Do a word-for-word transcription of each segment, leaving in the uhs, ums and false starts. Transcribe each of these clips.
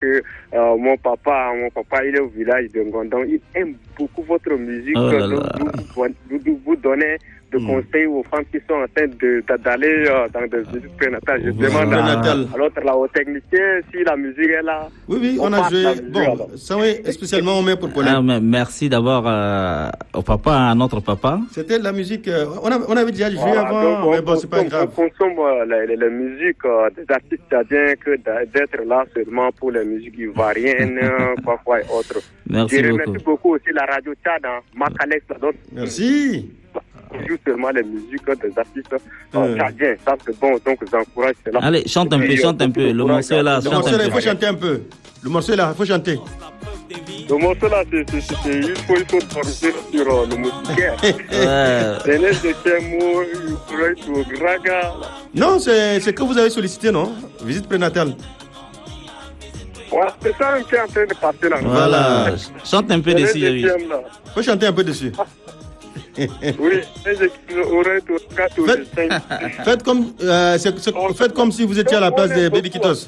que euh, mon papa, mon papa, il est au village de Ngondon. Il aime beaucoup votre musique. Oh là donc, là. vous, vous, vous, vous donnez de Mm. conseils aux femmes qui sont en train de, de, d'aller euh, dans des visites prénatales. Je Voilà. demande à, Prénatales. à l'autre, là, au technicien, si la musique est là. Oui, oui, on, On a passe joué. la musique, Bon, alors. ça oui, spécialement on met pour Pauline. Ah, mais merci d'abord euh, au papa, à notre papa. C'était la musique. euh, on, a- on avait déjà joué Voilà, avant, donc, on mais bon, c'est pas consomme- grave. On consomme euh, la, la, la musique euh, des artistes tchadiens que d'a- d'être là seulement pour la musique ivoirienne, euh, quoi, quoi et autres. Merci Je beaucoup. remercie beaucoup aussi la radio Tchad, hein, Macalex, là, donc, Merci. qui joue seulement les musiques des artistes euh, Euh. tchadiens. Ça, c'est bon, donc j'encourage cela. Allez, chante un peu, Et, euh, chante un peu. beaucoup de Le courage morceau est là, à- Le chante morceau un là, il faut peu. chanter un peu. Le morceau là, il faut chanter. Le morceau là, c'est, c'est, c'est, c'est- il faut, il faut torser sur euh, le musicaire. Ouais. C'est l'aide de Tchemo, Kouraïtou, Graga. Non, c'est c'est que vous avez sollicité, non? Visite prénatale. Ouais, c'est ça qui est en train de passer là. Voilà. Chante un peu C'est dessus, l'aide de Yuri. Tchemo, là. Faut chanter un peu dessus. Oui, Faites, faites comme, euh, c'est- c'est- faites comme si vous étiez à la place de Baby Kitos.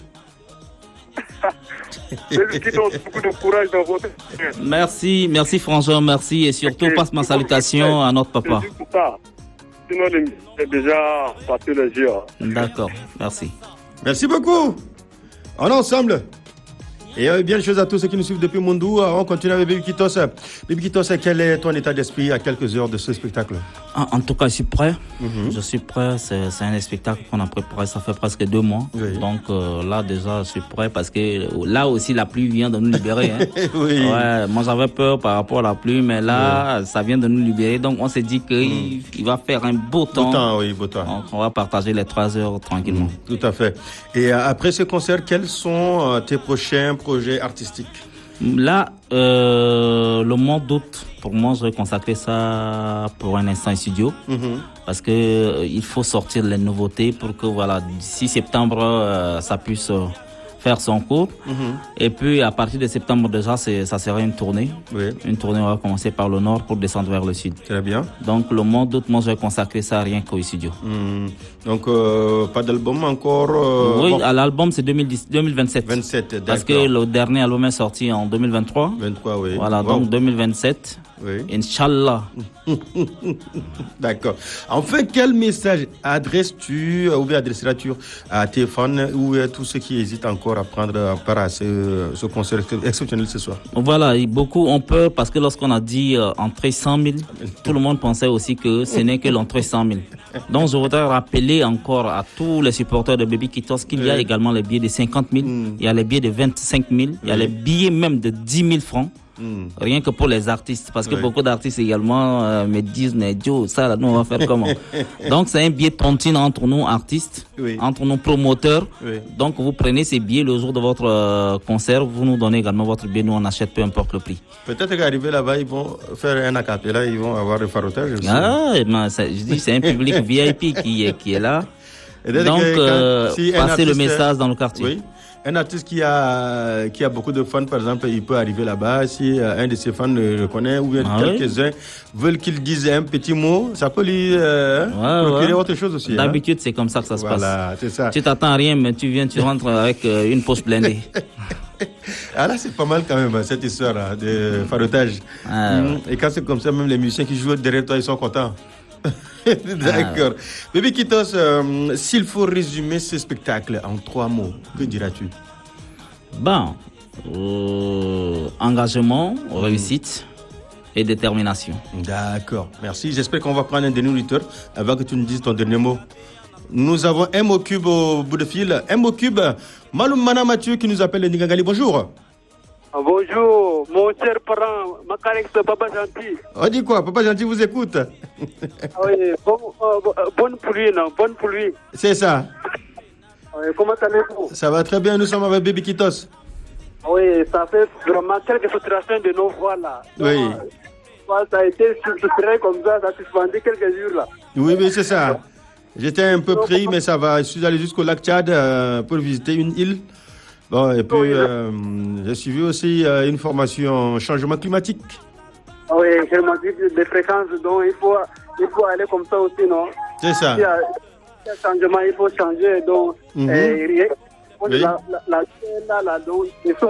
Baby Kitos, beaucoup de courage dans votre. Merci, merci François, merci. Et surtout, Ok. passe ma salutation à notre papa. C'est juste pour ça. Sinon, l'émission est déjà passé le jour. D'accord, merci. Merci beaucoup. On est ensemble. Et euh, bien de choses à tous ceux qui nous suivent depuis Mondou. Euh, On continue avec Baby Kitos. Baby Kitos, quel est ton état d'esprit à quelques heures de ce spectacle? En, en tout cas, je suis prêt. Mhm. Je suis prêt. C'est, c'est un spectacle qu'on a préparé. Ça fait presque deux mois. Oui. Donc euh, là, déjà, je suis prêt parce que euh, là aussi, la pluie vient de nous libérer. Hein. Oui. Ouais, moi, j'avais peur par rapport à la pluie, mais là, ça vient de nous libérer. Donc, on s'est dit qu'il il va faire un beau temps. Beau temps, oui, beau temps. Donc, on va partager les trois heures tranquillement. Tout à fait. Et euh, après ce concert, quels sont euh, tes prochains projets artistiques? Là, euh, le mois d'août, pour moi, je vais consacrer ça pour un instant studio. Mhm. Parce que euh, il faut sortir les nouveautés pour que, voilà, d'ici septembre, euh, ça puisse euh, faire son cours. Mhm. Et puis, à partir de septembre, déjà, c'est, ça sera une tournée. Oui, Une tournée, on va commencer par le nord pour descendre vers le sud. très bien. Donc, le mois d'août, moi, je vais consacrer ça rien qu'au studio. Mhm. Donc, euh, pas d'album encore euh, oui, bon, à l'album, c'est deux mille dix, deux mille vingt-sept. vingt-sept, d'accord. Parce que le dernier album est sorti en deux mille vingt-trois. vingt-trois, oui. Voilà, Wow. donc deux mille vingt-sept. Oui. Inch'Allah. D'accord. Enfin, quel message adresses-tu euh, ou bien adresseras-tu à tes fans ou à tous ceux qui hésitent encore à prendre euh, part à ce, ce concert exceptionnel ce soir? Voilà, et beaucoup ont peur parce que lorsqu'on a dit euh, entrée cent mille, tout le monde pensait aussi que ce n'est que l'entrée cent mille. Donc je voudrais rappeler encore à tous les supporters de Baby Kitos qu'il y a Oui. également les billets de cinquante mille, Mm. il y a les billets de vingt-cinq mille, il y a Oui. les billets même de dix mille francs. Hmm. Rien que pour les artistes, parce que Oui. beaucoup d'artistes également euh, me disent, mais Joe, ça, là, nous, on va faire comment? Donc, c'est un billet tontine entre nous, artistes, Oui. entre nous, promoteurs. Oui. Donc, vous prenez ces billets le jour de votre euh, concert, vous nous donnez également votre billet, nous, on achète, peu importe le prix. Peut-être qu'arrivé là-bas, ils vont faire un acapella, ils vont avoir le farotage aussi. Ah, eh ben, ça- je dis, c'est un public V I P qui est, qui est là. Et peut-être Donc, que quand- euh, si un passez le artiste- message dans le quartier. Oui. Un artiste qui a, qui a beaucoup de fans, par exemple, il peut arriver là-bas. Si euh, un de ses fans le reconnaît ou bien Ah oui. quelques-uns veulent qu'il dise un petit mot, ça peut lui euh, Ouais, procurer ouais. autre chose aussi. hein. D'habitude, c'est comme ça que ça se passe. Voilà, c'est ça. Tu t'attends à rien, mais tu viens, tu rentres avec euh, une poche blindée. Ah là, c'est pas mal quand même, cette histoire là, de farotage. Ah, Mm. Et quand c'est comme ça, même les musiciens qui jouent derrière toi, ils sont contents. D'accord. Baby Kitos, euh, s'il faut résumer ce spectacle en trois mots, que diras-tu? Bon, euh, engagement, réussite et détermination. D'accord, merci. J'espère qu'on va prendre un dernier auditeur avant que tu nous dises ton dernier mot. Nous avons M au cube au bout de fil. M au cube, Maloum Mana Mathieu qui nous appelle de Nigangali. Bonjour. Bonjour, mon cher parent, Macalex, Papa Gentil. On dit quoi? Papa Gentil vous écoute. Oui, bon, euh, bonne pluie, non, bonne pluie. C'est ça. Oui, comment allez-vous? Ça va très bien, nous sommes avec Baby Kitos. Oui, ça fait vraiment quelques frustrations de nos voix là. Oui. Donc, euh, ça a été suspiré comme ça, ça a suspendu quelques jours là. Oui, oui, c'est ça. J'étais un peu pris, mais ça va. Je suis allé jusqu'au lac Tchad euh, pour visiter une île. Bon, et puis, euh, j'ai suivi aussi euh, une formation changement climatique. Oui, j'ai demandé des fréquences, donc il faut, il faut aller comme ça aussi, non? C'est ça. Il y a, il y a changement, il faut changer, donc, Mhm. euh, rien. Oui. La, la, la, la, la, donc, il faut